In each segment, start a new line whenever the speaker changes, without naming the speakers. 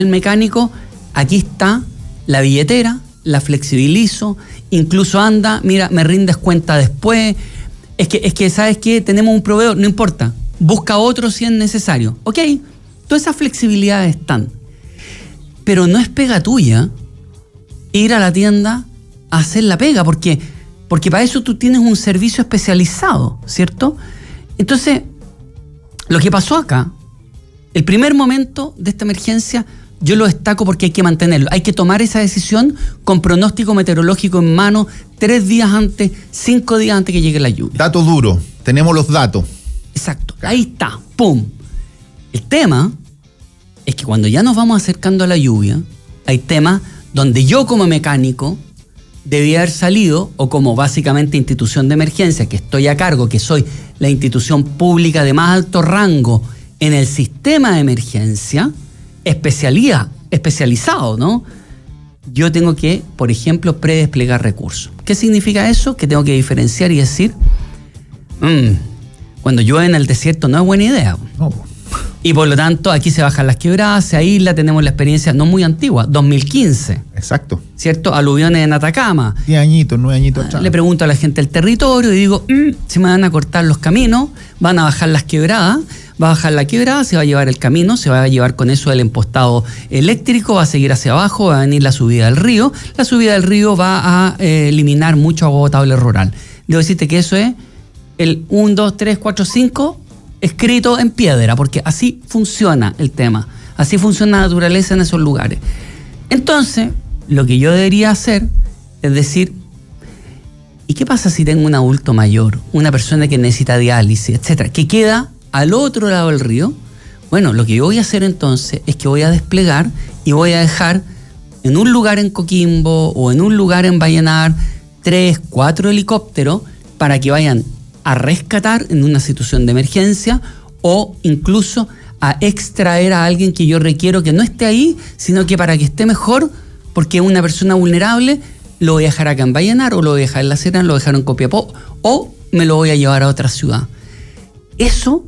el mecánico, aquí está la billetera, la flexibilizo, incluso anda, mira, me rindes cuenta después. Es que ¿sabes qué? Tenemos un proveedor, no importa, busca otro si es necesario. Ok, todas esas flexibilidades están. Pero no es pega tuya ir a la tienda a hacer la pega, porque para eso tú tienes un servicio especializado, ¿cierto? Entonces, lo que pasó acá, el primer momento de esta emergencia, yo lo destaco porque hay que mantenerlo. Hay que tomar esa decisión con pronóstico meteorológico en mano 3 días antes, 5 días antes que llegue la lluvia.
Dato duro, tenemos los datos.
Exacto, ahí está, ¡pum! El tema es que cuando ya nos vamos acercando a la lluvia, hay temas donde yo como mecánico debía haber salido, o como básicamente institución de emergencia, que estoy a cargo, que soy la institución pública de más alto rango en el sistema de emergencia, especializado, ¿no? Yo tengo que, por ejemplo, predesplegar recursos. ¿Qué significa eso? Que tengo que diferenciar y decir, cuando llueve en el desierto no es buena idea.
No.
Y por lo tanto, aquí se bajan las quebradas, se aísla, tenemos la experiencia no muy antigua, 2015.
Exacto.
¿Cierto? Aluviones en Atacama.
10 añitos, 9 añitos atrás.
Le pregunto a la gente del territorio y digo, se me van a cortar los caminos, van a bajar las quebradas, va a bajar la quebrada, se va a llevar el camino, se va a llevar con eso el empostado eléctrico, va a seguir hacia abajo, va a venir la subida del río. La subida del río va a eliminar mucho agua potable rural. Debo decirte que eso es el 1, 2, 3, 4, 5 escrito en piedra, porque así funciona el tema, así funciona la naturaleza en esos lugares. Entonces, lo que yo debería hacer es decir, ¿y qué pasa si tengo un adulto mayor, una persona que necesita diálisis, etcétera, que queda al otro lado del río? Bueno, lo que yo voy a hacer entonces es que voy a desplegar y voy a dejar en un lugar en Coquimbo o en un lugar en Vallenar 3, 4 helicópteros para que vayan a rescatar en una situación de emergencia o incluso a extraer a alguien que yo requiero que no esté ahí, sino que para que esté mejor, porque es una persona vulnerable, lo voy a dejar acá en Vallenar o lo voy a dejar en La Serena, lo voy a dejar en Copiapó o me lo voy a llevar a otra ciudad. Eso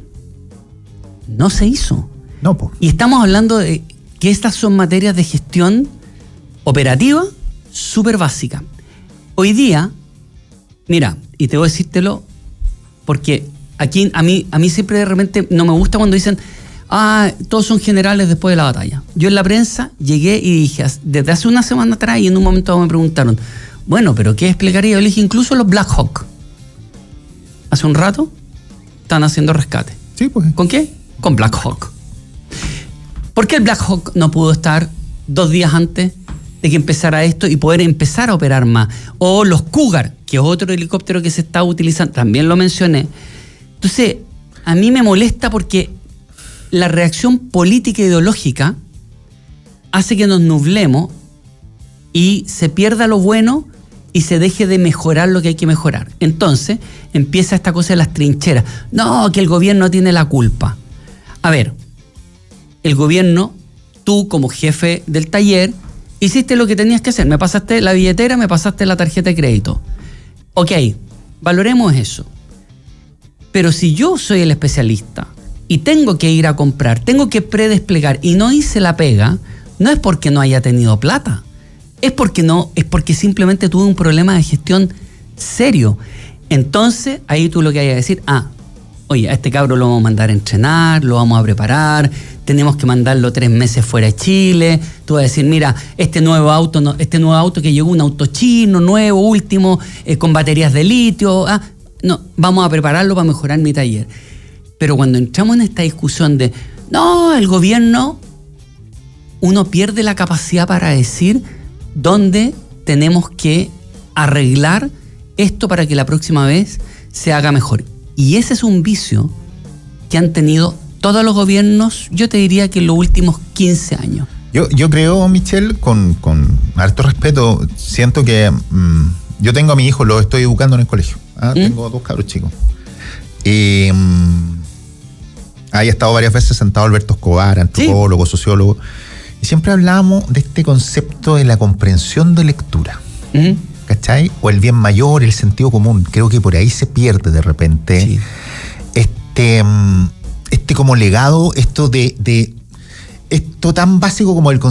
no se hizo.
No, pues.
Y estamos hablando de que estas son materias de gestión operativa súper básica. Hoy día, mira, y te voy a decírtelo porque aquí a mí siempre de repente no me gusta cuando dicen todos son generales después de la batalla. Yo en la prensa llegué y dije, desde hace una semana atrás, y en un momento me preguntaron, bueno, pero ¿qué desplegaría? Yo le dije, incluso los Black Hawk. Hace un rato están haciendo rescate.
Sí, pues.
¿Con qué? Con Black Hawk. ¿Por qué el Black Hawk no pudo estar 2 días antes de que empezara esto y poder empezar a operar más? O los Cougar, que es otro helicóptero que se está utilizando, también lo mencioné. Entonces, a mí me molesta porque la reacción política e ideológica hace que nos nublemos y se pierda lo bueno y se deje de mejorar lo que hay que mejorar. Entonces, empieza esta cosa de las trincheras. No, que el gobierno tiene la culpa. A ver, el gobierno, tú como jefe del taller, hiciste lo que tenías que hacer. Me pasaste la billetera, me pasaste la tarjeta de crédito. Ok, valoremos eso. Pero si yo soy el especialista y tengo que ir a comprar, tengo que predesplegar y no hice la pega, no es porque no haya tenido plata. Es porque simplemente tuve un problema de gestión serio. Entonces, ahí tú lo que hay que decir, oye, a este cabro lo vamos a mandar a entrenar, lo vamos a preparar, tenemos que mandarlo 3 meses fuera de Chile. Tú vas a decir, mira, este nuevo auto que llegó, un auto chino, nuevo, último, con baterías de litio, no, vamos a prepararlo para mejorar mi taller. Pero cuando entramos en esta discusión de, no, el gobierno, uno pierde la capacidad para decir dónde tenemos que arreglar esto para que la próxima vez se haga mejor. Y ese es un vicio que han tenido todos los gobiernos, yo te diría que en los últimos 15 años.
Yo creo, Michelle, con harto respeto, siento que yo tengo a mi hijo, lo estoy educando en el colegio. Tengo 2 cabros chicos. Ahí he estado varias veces sentado Alberto Escobar, antropólogo, sociólogo, y siempre hablamos de este concepto de la comprensión de lectura. ¿Cachai? O el bien mayor, el sentido común. Creo que por ahí se pierde de repente. Sí. Este como legado, esto de esto tan básico como el